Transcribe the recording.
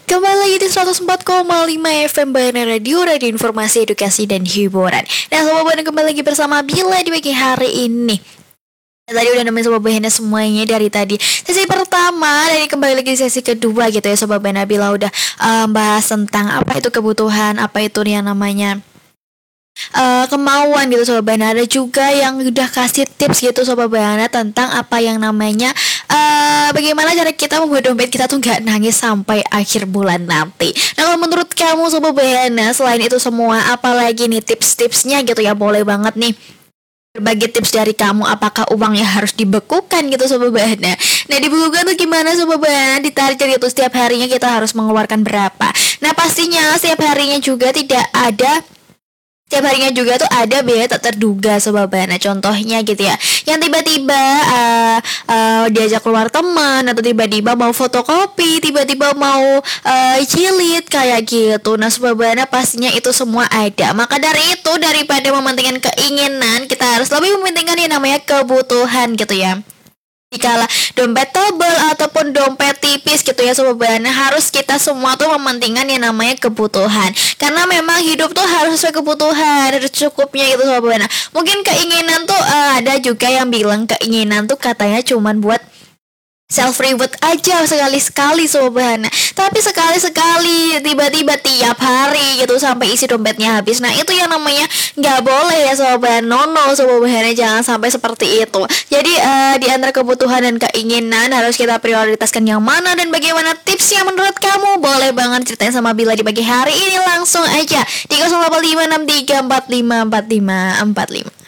Kembali lagi di 104,5 FM Bayana Radio, radio informasi, edukasi, dan hiburan. Nah, Sobat Bayana kembali lagi bersama Bila di pagi hari ini. Tadi udah nemenin Sobat Bayana semuanya dari tadi sesi pertama, dan kembali lagi di sesi kedua gitu ya Sobat Bayana. Bila udah bahas tentang apa itu kebutuhan, apa itu yang namanya kemauan gitu Sobat Bayana. Ada juga yang udah kasih tips gitu Sobat Bayana tentang apa yang namanya bagaimana cara kita membuat dompet kita tuh nggak nangis sampai akhir bulan nanti. Nah, kalau menurut kamu Sobat Bayana, selain itu semua, apalagi nih tips-tipsnya gitu ya, boleh banget nih berbagi tips dari kamu. Apakah uangnya harus dibekukan gitu Sobat Bayana? Nah, dibekukan tuh gimana Sobat Bayana? Ditarik dari itu setiap harinya kita harus mengeluarkan berapa. Nah, pastinya setiap harinya juga tidak ada, tiap harinya juga tuh ada biaya tak terduga Sobat Bayana. Contohnya gitu ya, yang tiba-tiba diajak keluar teman, atau tiba-tiba mau fotokopi, tiba-tiba mau jilid kayak gitu. Nah Sobat Bayana, pastinya itu semua ada. Maka dari itu, daripada mementingkan keinginan, kita harus lebih mementingkan yang namanya kebutuhan gitu ya. Dikala dompet tebal ataupun dompet tipis gitu ya Sobat Bayana, harus kita semua tuh mementingkan yang namanya kebutuhan. Karena memang hidup tuh harus sesuai kebutuhan, harus cukupnya gitu Sobat Bayana. Mungkin keinginan tuh ada juga yang bilang keinginan tuh katanya cuman buat self reward aja sekali-sekali Sobat Bayana. Tapi sekali-sekali, tiba-tiba tiap hari gitu sampai isi dompetnya habis. Nah, itu yang namanya nggak boleh ya Sobat Bayana. No Sobat Bayana, jangan sampai seperti itu. Jadi di antara kebutuhan dan keinginan harus kita prioritaskan yang mana dan bagaimana tipsnya menurut kamu? Boleh banget ceritain sama Bila di pagi hari ini langsung aja di 0856345454.